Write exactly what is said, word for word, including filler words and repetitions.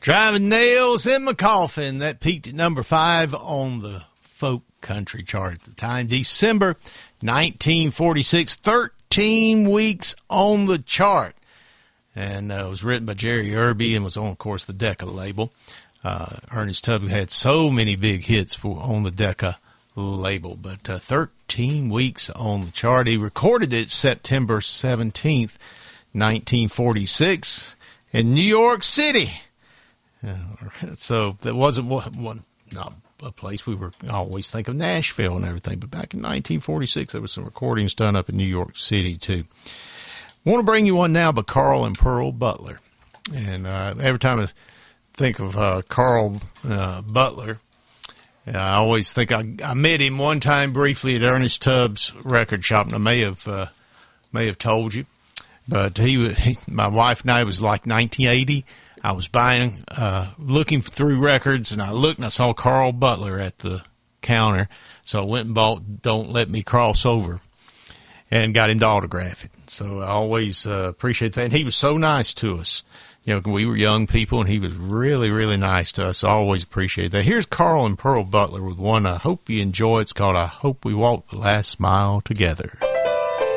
Driving Nails in My Coffin. That peaked at number five on the folk country chart at the time. December nineteen forty-six, thirteen weeks on the chart. And uh, it was written by Jerry Irby and was on, of course, the Decca label. Uh, Ernest Tubb had so many big hits for on the Decca label, but uh, thirteen weeks on the chart. He recorded it September seventeenth, nineteen forty-six in New York City. Uh, so that wasn't one, one, not a place we were always think of Nashville and everything, but back in nineteen forty-six, there was some recordings done up in New York City too. I want to bring you one now by Carl and Pearl Butler. And uh, every time I think of uh, Carl uh, Butler, uh, I always think I, I met him one time briefly at Ernest Tubbs record shop, and I may have uh, may have told you. But he, he, my wife and I, it was like nineteen eighty. I was buying, uh, looking through records, and I looked and I saw Carl Butler at the counter. So I went and bought Don't Let Me Cross Over and got him to autograph it. So I always uh, appreciate that. And he was so nice to us. You know, we were young people, and he was really, really nice to us. I always appreciate that. Here's Carl and Pearl Butler with one I hope you enjoy. It's called I Hope We Walk the Last Mile Together.